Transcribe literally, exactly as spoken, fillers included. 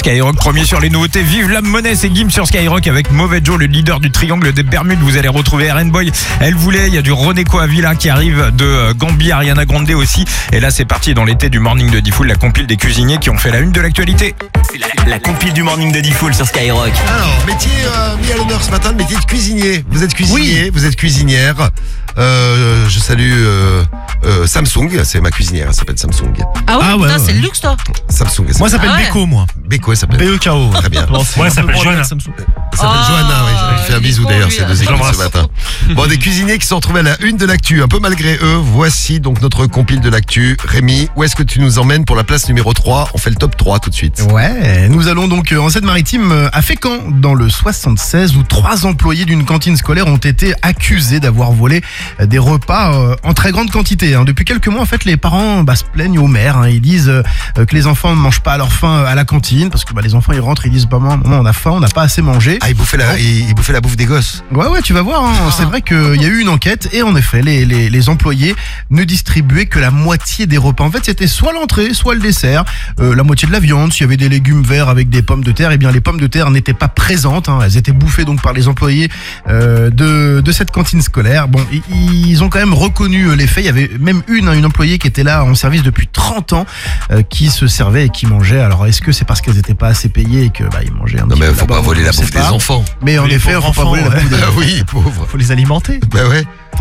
Skyrock, premier sur les nouveautés. Vive la monnaie, c'est Gims sur Skyrock avec Mauvais Joe, le leader du triangle des Bermudes. Vous allez retrouver R N Boy, Elle voulait. Il y a du René Coavilla qui arrive de Gambie, Ariana Grande aussi. Et là, c'est parti dans l'été du Morning de Diffoul, la compile des cuisiniers qui ont fait la une de l'actualité. La, la compile du Morning de Diffoul sur Skyrock. Alors, métier euh, mis à l'honneur ce matin, le métier de cuisinier. Vous êtes cuisinier, Oui. vous êtes cuisinière. Euh, je salue euh, euh, Samsung, c'est ma cuisinière, elle s'appelle Samsung. Ah ouais, Ah ouais, putain, ouais. c'est le luxe, toi. Samsung, elle Moi, ça s'appelle s'appelle Ah ouais. Beko, moi. Beko, elle s'appelle. B E K O. Très bien. Ouais, ça s'appelle Johanna. Elle s'appelle Ah, Johanna, oui. Je fais un il est bisou con, d'ailleurs, lui, ces hein. deux Je équipes ce l'embrasse. matin. Bon, des cuisiniers qui sont retrouvés à la une de l'actu, un peu malgré eux. Voici donc notre compile de l'actu. Rémi, où est-ce que tu nous emmènes pour la place numéro trois? On fait le top trois tout de suite. Ouais, nous allons donc euh, en Seine-Maritime euh, à Fécamp, dans le soixante-seize, où trois employés d'une cantine scolaire ont été accusés d'avoir volé euh, des repas euh, en très grande quantité. hein. Depuis quelques mois, en fait, les parents bah, se plaignent au maire. hein. Ils disent euh, euh, que les enfants ne mangent pas à leur faim à la cantine, parce que bah, les enfants ils rentrent, ils disent bah, maman, maman, on a faim, on n'a pas assez mangé. Ah, il bouffait la, il, il bouffait la bouffe des gosses. Ouais, ouais, tu vas voir. hein. C'est vrai qu'il y a eu une enquête et en effet, les, les, les employés ne distribuaient que la moitié des repas. En fait, c'était soit l'entrée, soit le dessert, euh, la moitié de la viande. S'il y avait des légumes verts avec des pommes de terre, eh bien les pommes de terre n'étaient pas présentes. hein. Elles étaient bouffées donc par les employés euh, de, de cette cantine scolaire. Bon, i- ils ont quand même reconnu euh, les faits. Il y avait même une, hein, une employée qui était là en service depuis trente ans, euh, qui se servait et qui mangeait. Alors, est-ce que c'est parce qu'elles n'étaient pas assez payées et que bah ils mangeaient un Non, petit mais peu faut là-bas, pas voler on la sait bouffe des pas. enfants. Mais en Les effet, pauvres faut pas enfants, voler la ouais. bouffe des Ah oui, pauvre. Faut les alimenter. Bah ouais.